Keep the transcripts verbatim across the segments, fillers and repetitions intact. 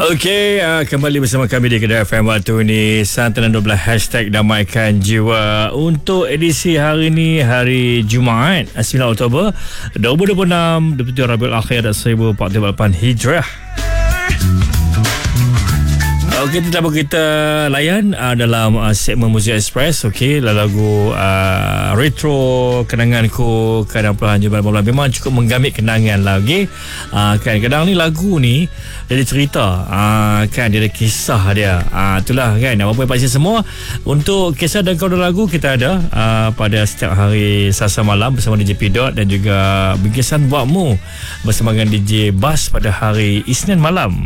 Okey, uh, kembali bersama kami di Kedah F M waktu ni Santan dua belas hashtag Damaikan Jiwa untuk edisi hari ni, hari Jumaat sembilan Oktober dua ribu dua puluh enam, dua puluh tujuh Rabiul Akhir seribu empat ratus empat puluh lapan Hijrah. Okey, tetapi kita layan uh, dalam uh, segmen Muzik Express. Okey, lagu uh, retro kenanganku kadang perlahan juga memang cukup menggamit kenangan lagi. Uh, kan kadang ni lagu ni dia cerita, uh, kan dia ada kisah dia. Uh, itulah kan apa pasti semua untuk kisah dan kaudal lagu kita ada uh, pada setiap hari Selasa malam bersama D J Pidot dan juga Bingkisan Buatmu bersama dengan D J Bas pada hari Isnin malam.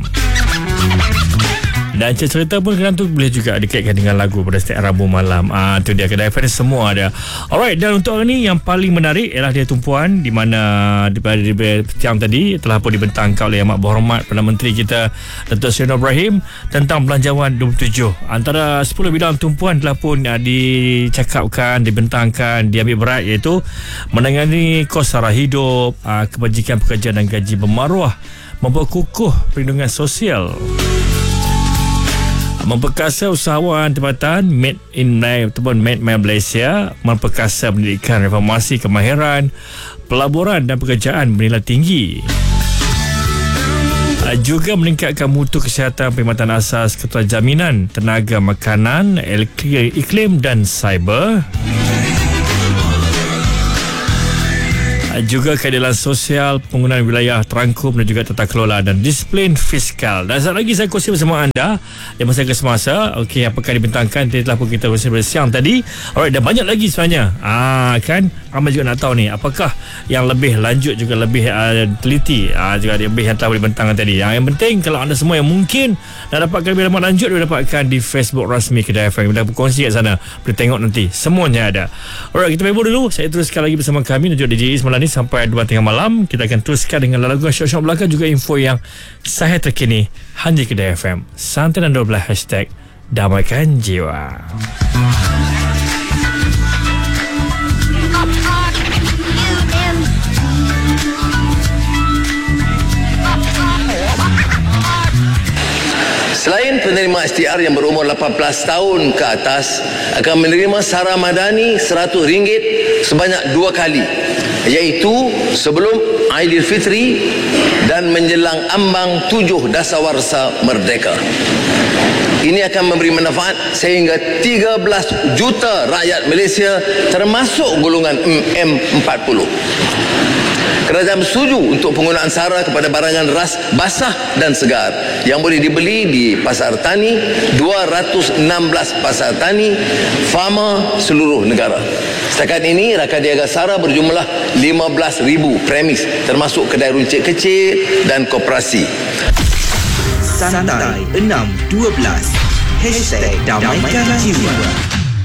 Dan cerita pun kadang tu boleh juga dikaitkan dengan lagu pada setiap Rabu malam. Ah, tu dia, Kedah F M semua ada. Alright, dan untuk hari ni yang paling menarik ialah dia tumpuan di mana daripada siang tadi telah pun dibentangkan oleh Yang Berhormat Perdana Menteri kita Datuk Seri Anwar Ibrahim tentang Belanjawan dua puluh tujuh. Antara sepuluh bidang tumpuan telah pun uh, dicakapkan, dibentangkan, diambil berat, iaitu menangani kos sara hidup, uh, kebajikan pekerja dan gaji bermaruah, memperkukuh perlindungan sosial, memperkasa usahawan tempatan Made in ataupun Made in Malaysia, memperkasa pendidikan, reformasi kemahiran, pelaburan dan pekerjaan bernilai tinggi, juga meningkatkan mutu kesihatan, perkhidmatan asas, ketua jaminan, tenaga makanan, iklim dan cyber, juga keadilan sosial, penggunaan wilayah terangkum dan juga tata kelola dan disiplin fiskal. Dan sekejap lagi saya kongsi bersama anda yang masa ke semasa. Okey, apakah dibentangkan telah pun kita kongsi pada siang tadi. Alright, dan banyak lagi sebenarnya. Ah, kan ramai juga nak tahu ni apakah yang lebih lanjut juga lebih uh, teliti, uh, juga lebih yang telah dibentangkan tadi. Yang, yang penting kalau anda semua yang mungkin nak dapatkan lebih lama lanjut, boleh dapatkan di Facebook rasmi Kedah F M. Kita berkongsi kat sana, boleh tengok nanti, semuanya ada. Alright, kita berburu dulu. Saya teruskan lagi bersama kami dan juga D J Is malam ni sampai dua tengah malam. Kita akan teruskan dengan lagu syok-syok belakang, juga info yang sahih terkini hanya Kedah F M. Santai dan dua belas hashtag Damaikan Jiwa. Selain penerima S T R yang berumur lapan belas tahun ke atas akan menerima sara madani seratus ringgit sebanyak dua kali, iaitu sebelum Aidilfitri dan menjelang ambang tujuh Dasawarsa Merdeka. Ini akan memberi manfaat sehingga tiga belas juta rakyat Malaysia termasuk golongan M empat puluh. Kerajaan bersetuju untuk penggunaan sara kepada barangan ras basah dan segar yang boleh dibeli di pasar tani, dua ratus enam belas pasar tani farma seluruh negara. Setakat ini rakan niaga sara berjumlah lima belas ribu premis termasuk kedai runcit kecil dan koperasi. Santai enam dua belas hashtag Damaikan Jiwa.